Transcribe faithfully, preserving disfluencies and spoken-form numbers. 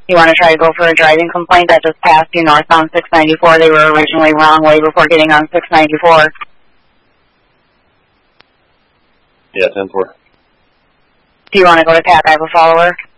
You want to try to go for a driving complaint that just passed you north on six ninety-four? They were originally wrong way before getting on six ninety-four. Yeah, ten four. Do you want to go to Cat? I have a follower.